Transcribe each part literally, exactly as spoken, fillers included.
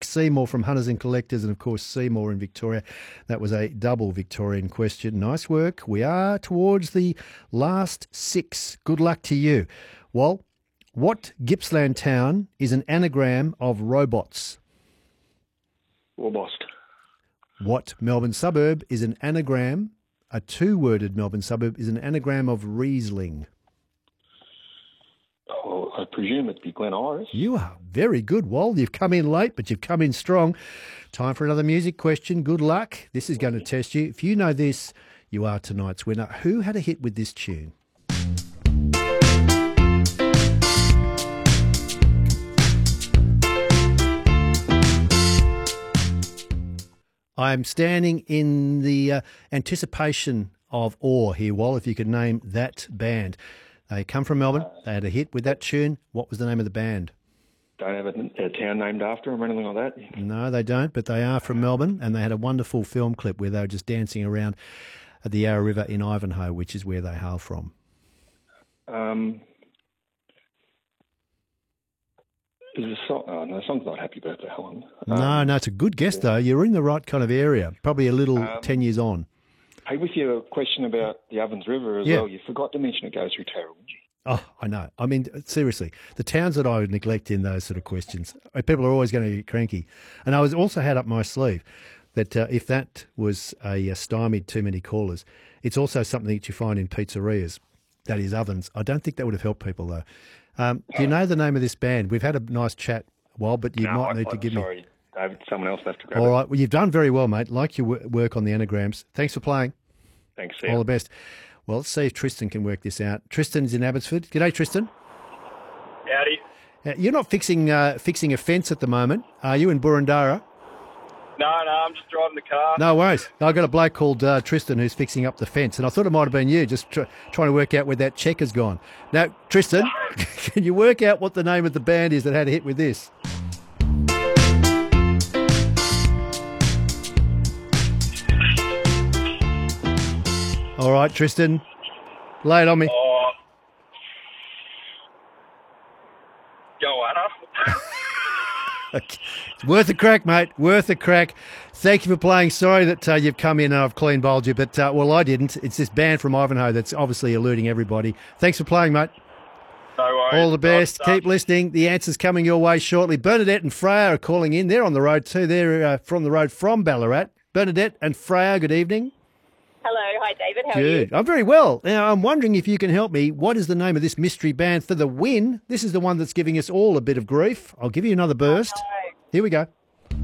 Seymour from Hunters and Collectors, and of course Seymour in Victoria. That was a double Victorian question. Nice work. We are towards the last six. Good luck to you. Well, what Gippsland town is an anagram of robots? Warbost. What Melbourne suburb is an anagram, a two-worded Melbourne suburb is an anagram of Riesling? Oh, I presume it'd be Glen Iris. You are very good, Wal. You've come in late, but you've come in strong. Time for another music question. Good luck. This is going to test you. If you know this, you are tonight's winner. Who had a hit with this tune? I am standing in the uh, anticipation of awe here, Wal, if you could name that band. They come from Melbourne. They had a hit with that tune. What was the name of the band? Don't have a, a town named after them or anything like that? No, they don't, but they are from Melbourne, and they had a wonderful film clip where they were just dancing around at the Yarra River in Ivanhoe, which is where they hail from. Um, is the song? Oh, no, the song's not Happy Birthday, Helen. Um, No, no, it's a good guess, though. You're in the right kind of area, probably a little Um, ten years on. Hey, with your question about the Ovens River as Yeah. well, you forgot to mention it goes through Tarrawonga. Oh, I know. I mean, seriously, the towns that I would neglect in those sort of questions, uh, people are always going to get cranky. And I was also had up my sleeve that uh, if that was a, uh stymied too many callers, it's also something that you find in pizzerias, that is ovens. I don't think that would have helped people, though. Um, do you know the name of this band? We've had a nice chat a while, but you no, might I, need to I'm give me... sorry, David, someone else left to grab All it. right, well, you've done very well, mate. Like your wo- work on the anagrams. Thanks for playing. Thanks, All Sam. the best. Well, let's see if Tristan can work this out. Tristan's in Abbotsford. G'day, Tristan. Howdy. Uh, you're not fixing uh, fixing a fence at the moment, are you, in Burundara? No, no, I'm just driving the car. No worries. I've got a bloke called uh, Tristan who's fixing up the fence, and I thought it might have been you, just tr- trying to work out where that check has gone. Now, Tristan, can you work out what the name of the band is that had a hit with this? All right, Tristan, lay it on me. Oh. Joanna. Okay. It's worth a crack, mate. Worth a crack. Thank you for playing. Sorry that uh, you've come in and I've clean bowled you, but, uh, well, I didn't. It's this band from Ivanhoe that's obviously eluding everybody. Thanks for playing, mate. No worries. All the best. Nice Keep listening. The answer's coming your way shortly. Bernadette and Freya are calling in. They're on the road too. They're uh, from the road from Ballarat. Bernadette and Freya, good evening. Hello. Hi, David. How are Good. I'm very well. Now, I'm wondering if you can help me. What is the name of this mystery band for the win? This is the one that's giving us all a bit of grief. I'll give you another burst. you? Here we go.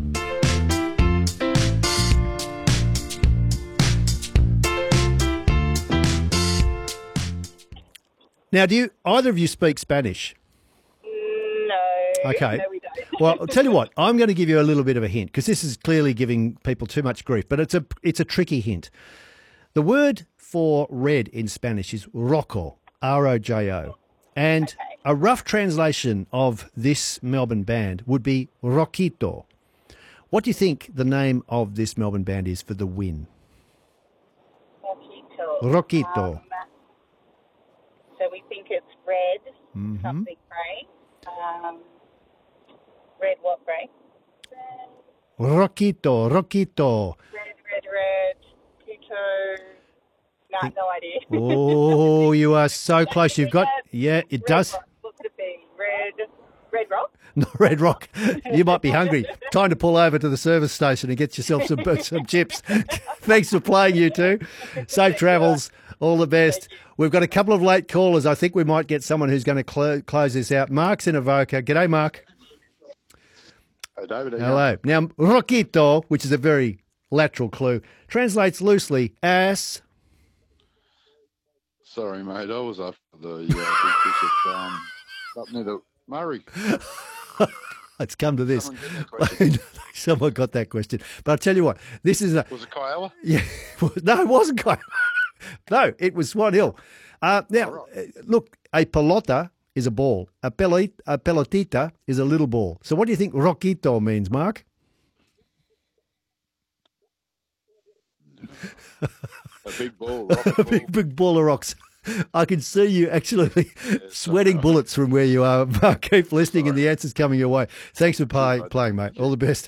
Now, do you either of you speak Spanish? No. Okay. No, we don't. Well, I'll tell you what. I'm going to give you a little bit of a hint because this is clearly giving people too much grief, but it's a it's a tricky hint. The word for red in Spanish is rojo, R O J O, and Okay. a rough translation of this Melbourne band would be Roquito. What do you think the name of this Melbourne band is for the win? Roquito. Roquito. Um, so we think it's red, Mhm. something grey. Um, red what grey? Roquito, Roquito. Red, red, red. Quito. No, no idea. Oh, you are so close. You've got, yeah, it Red does. Rock. What could it be? Red, red rock? No, Red Rock. You might be hungry. Time to pull over to the service station and get yourself some some chips. Thanks for playing, you two. Safe travels. All the best. We've got a couple of late callers. I think we might get someone who's going to clo- close this out. Mark's in Avoca. G'day, Mark. Hey, David. Hello. Now, Roquito, which is a very lateral clue, translates loosely as... Sorry, mate. I was after the uh, big bishop um, up near the Murray. Let's come to this. Someone get that question. Someone got that question. But I'll tell you what, this is a... Was it Kiowa? Yeah, no, it wasn't Kyle. No, it was Swan Hill. Uh, now, uh, look, a pelota is a ball. A, pelot, a pelotita is a little ball. So what do you think Roquito means, Mark? A big ball. Rock A ball. big, big ball of rocks. I can see you actually sweating bullets from where you are. Mark, keep listening and the answer's coming your way. Thanks for play, playing, mate. All the best.